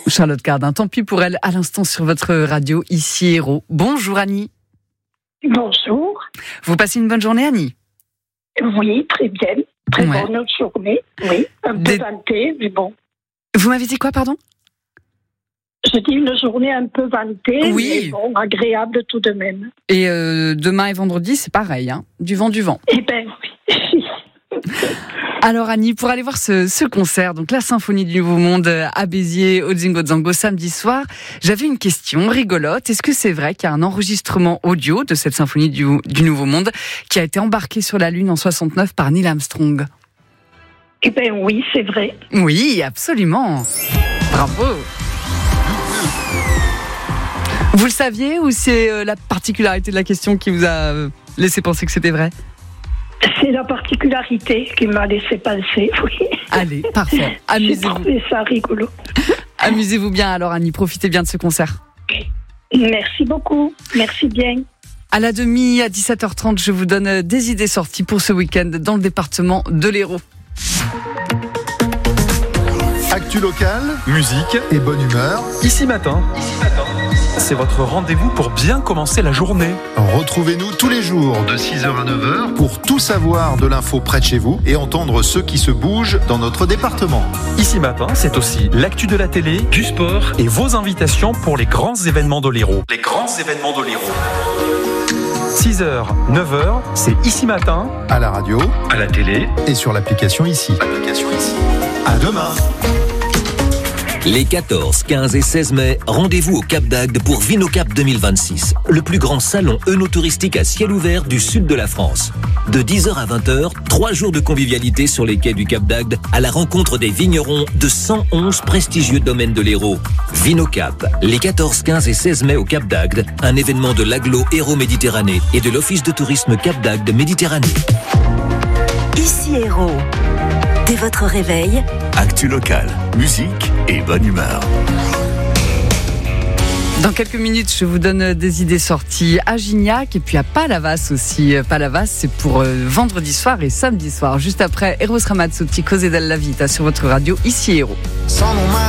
Charlotte Cardin, tant pis pour elle, à l'instant sur votre radio, ici Héros. Bonjour Annie. Bonjour. Vous passez une bonne journée Annie? Oui, très bien. Très bonne journée. Oui, un peu vantée, mais bon. Vous m'avez dit quoi, pardon? Je dis une journée un peu vantée, oui. Mais bon, agréable tout de même. Et demain et vendredi, c'est pareil, hein, du vent. Eh bien, oui. Alors Annie, pour aller voir ce concert, donc la Symphonie du Nouveau Monde à Béziers, au Zingo Zango samedi soir, j'avais une question rigolote. Est-ce que c'est vrai qu'il y a un enregistrement audio de cette Symphonie du Nouveau Monde qui a été embarqué sur la Lune en 69 par Neil Armstrong? Eh bien oui, c'est vrai. Oui, absolument. Bravo. Vous le saviez ou c'est la particularité de la question qui vous a laissé penser que c'était vrai? C'est la particularité qui m'a laissé penser, oui. Allez, parfait. Amusez-vous. J'ai trouvé ça rigolo. Amusez-vous bien alors Annie, profitez bien de ce concert. Merci beaucoup, merci bien. À la demi, à 17h30, je vous donne des idées sorties pour ce week-end dans le département de l'Hérault. Actu locale, musique et bonne humeur. Ici matin, c'est votre rendez-vous pour bien commencer la journée. Retrouvez-nous tous les jours de 6h à 9h pour tout savoir de l'info près de chez vous et entendre ceux qui se bougent dans notre département. Ici matin, c'est aussi l'actu de la télé, du sport et vos invitations pour les grands événements de l'Hérault. 6h, 9h, c'est Ici matin, à la radio, à la télé et sur l'application Ici. À demain. Les 14, 15 et 16 mai, rendez-vous au Cap d'Agde pour Vinocap 2026, le plus grand salon œnotouristique à ciel ouvert du sud de la France. De 10h à 20h, 3 jours de convivialité sur les quais du Cap d'Agde à la rencontre des vignerons de 111 prestigieux domaines de l'Hérault. Vinocap, les 14, 15 et 16 mai au Cap d'Agde, un événement de l'Agglo Hérault Méditerranée et de l'Office de tourisme Cap d'Agde Méditerranée. Ici Hérault. Dès votre réveil, actu locale, musique et bonne humeur. Dans quelques minutes, je vous donne des idées sorties à Gignac et puis à Palavas aussi. Palavas, c'est pour vendredi soir et samedi soir. Juste après, Eros Ramazzotti, Cos'è della vita sur votre radio, ici Héros.